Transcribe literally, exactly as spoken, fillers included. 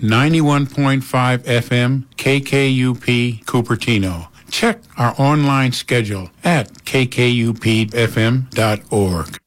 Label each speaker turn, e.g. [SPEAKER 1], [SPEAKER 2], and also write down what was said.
[SPEAKER 1] ninety-one point five F M K K U P Cupertino. Check our online schedule at k k u p f m dot org.